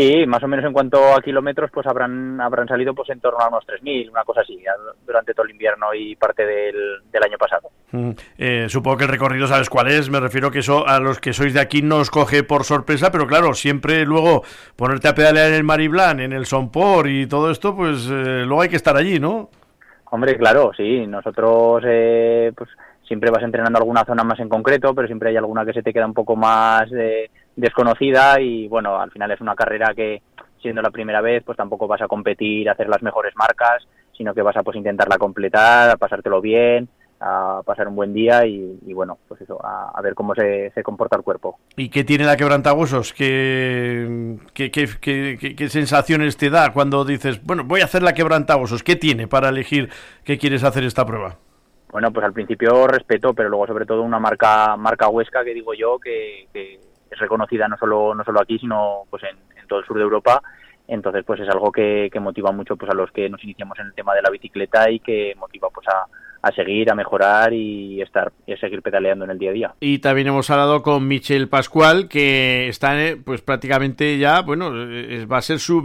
Sí, más o menos en cuanto a kilómetros, pues habrán salido pues en torno a unos 3.000, una cosa así, durante todo el invierno y parte del año pasado. Supongo que el recorrido sabes cuál es, me refiero que eso a los que sois de aquí no os coge por sorpresa, pero claro, siempre luego ponerte a pedalear en el Mariblán, en el Somport y todo esto, pues luego hay que estar allí, ¿no? Hombre, claro, sí, nosotros pues siempre vas entrenando alguna zona más en concreto, pero siempre hay alguna que se te queda un poco más desconocida y bueno, al final es una carrera que siendo la primera vez pues tampoco vas a competir, a hacer las mejores marcas, sino que vas a pues intentarla completar, a pasártelo bien, a pasar un buen día y bueno, pues eso, a ver cómo se comporta el cuerpo. ¿Y qué tiene la quebrantahuesos? ¿Qué sensaciones te da cuando dices, bueno, voy a hacer la quebrantahuesos? ¿Qué tiene para elegir qué quieres hacer esta prueba? Bueno, pues al principio respeto, pero luego sobre todo una marca Huesca que digo yo que es reconocida no solo aquí, sino pues en todo el sur de Europa. Entonces pues es algo que motiva mucho pues a los que nos iniciamos en el tema de la bicicleta y que motiva pues a seguir, a mejorar y seguir pedaleando en el día a día. Y también hemos hablado con Michel Pascual, que está pues prácticamente ya, bueno, va a ser su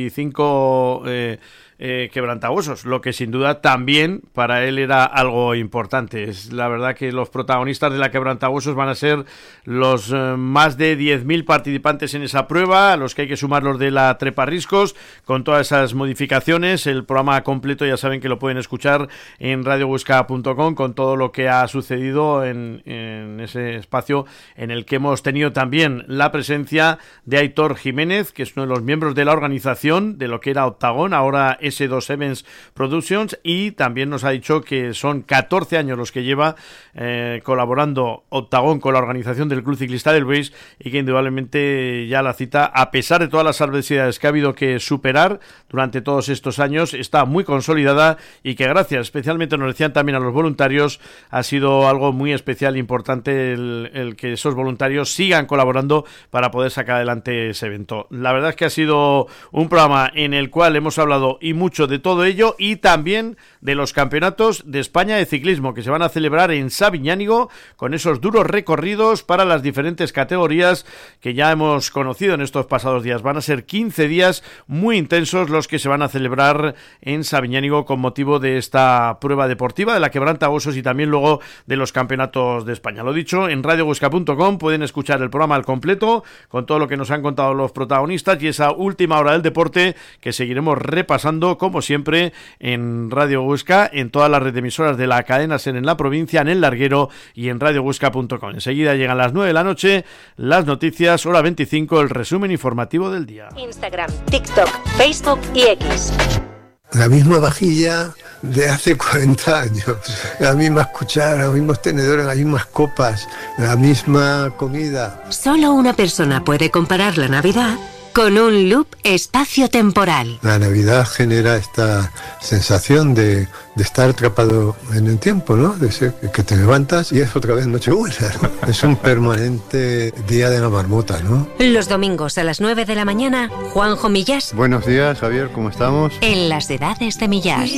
25 quebrantahuesos, lo que sin duda también para él era algo importante. Es la verdad que los protagonistas de la quebrantahuesos van a ser los más de 10.000 participantes en esa prueba, a los que hay que sumar los de la Trepa Riscos, con todas esas modificaciones. El programa completo ya saben que lo pueden escuchar en radiohuesca.com con todo lo que ha sucedido en ese espacio en el que hemos tenido también la presencia de Aitor Jiménez, que es uno de los miembros de la organización de lo que era Octagon, ahora S2 Events Productions, y también nos ha dicho que son 14 años los que lleva colaborando Octagon con la organización del Club Ciclista del Beis y que indudablemente ya la cita, a pesar de todas las adversidades que ha habido que superar durante todos estos años, está muy consolidada y que gracias, especialmente nos decían también a los voluntarios, ha sido algo muy especial e importante el que esos voluntarios sigan colaborando para poder sacar adelante ese evento. La verdad es que ha sido un programa en el cual hemos hablado y mucho de todo ello y también de los campeonatos de España de ciclismo que se van a celebrar en Sabiñánigo con esos duros recorridos para las diferentes categorías que ya hemos conocido en estos pasados días. Van a ser 15 días muy intensos los que se van a celebrar en Sabiñánigo con motivo de esta prueba deportiva de la quebrantahuesos y también luego de los campeonatos de España. Lo dicho, en radiohuesca.com pueden escuchar el programa al completo con todo lo que nos han contado los protagonistas y esa última hora del deporte que seguiremos repasando como siempre en Radio Huesca, en todas las redes de emisoras de la cadena SER en la provincia, en El Larguero y en radiohuesca.com. Enseguida llegan las 9 de la noche, las noticias, hora 25, el resumen informativo del día. Instagram, TikTok, Facebook y X. La misma vajilla de hace 40 años, las mismas cucharas, los mismos tenedores, las mismas copas, la misma comida. Solo una persona puede comparar la Navidad con un loop espacio-temporal. La Navidad genera esta sensación de estar atrapado en el tiempo, ¿no? De ser que te levantas y es otra vez Nochebuena, ¿no? Es un permanente día de la marmota, ¿no? Los domingos a las 9 de la mañana, Juanjo Millás. Buenos días, Javier, ¿cómo estamos? En las edades de Millás.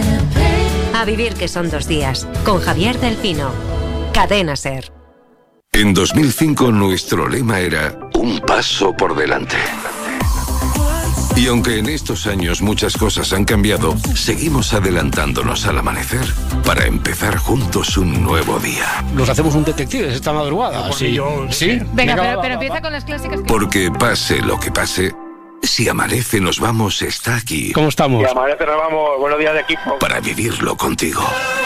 A vivir que son 2 días, con Javier Delfino. Cadena SER. En 2005 nuestro lema era un paso por delante. Y aunque en estos años muchas cosas han cambiado, seguimos adelantándonos al amanecer para empezar juntos un nuevo día. Nos hacemos un detective esta madrugada. Sí. ¿Sí? Venga, pero empieza con las clásicas. Porque pase lo que pase, Si Amanece Nos Vamos está aquí. ¿Cómo estamos? Si Amanece Nos Vamos, buenos días de equipo. Para vivirlo contigo.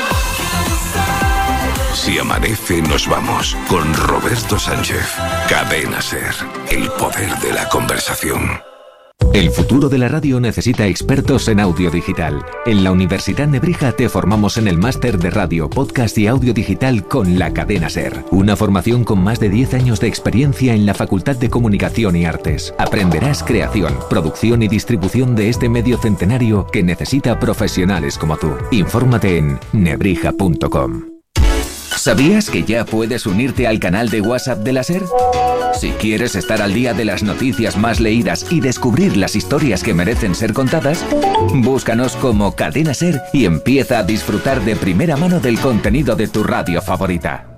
Si Amanece Nos Vamos, con Roberto Sánchez. Cadena SER, el poder de la conversación. El futuro de la radio necesita expertos en audio digital. En la Universidad Nebrija te formamos en el máster de radio, podcast y audio digital con la cadena SER. Una formación con más de 10 años de experiencia en la Facultad de Comunicación y Artes. Aprenderás creación, producción y distribución de este medio centenario que necesita profesionales como tú. Infórmate en nebrija.com. ¿Sabías que ya puedes unirte al canal de WhatsApp de la SER? Si quieres estar al día de las noticias más leídas y descubrir las historias que merecen ser contadas, búscanos como Cadena SER y empieza a disfrutar de primera mano del contenido de tu radio favorita.